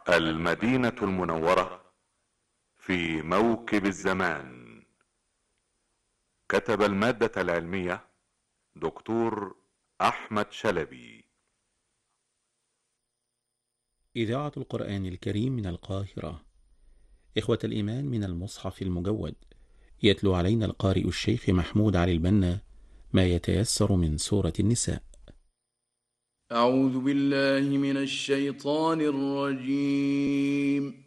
المدينة المنورة في موكب الزمان. كتب المادة العلمية دكتور أحمد شلبي. إذاعة القرآن الكريم من القاهرة. إخوة الإيمان، من المصحف المجود يتلو علينا القارئ الشيخ محمود علي البنا ما يتيسر من سورة النساء. أعوذ بالله من الشيطان الرجيم.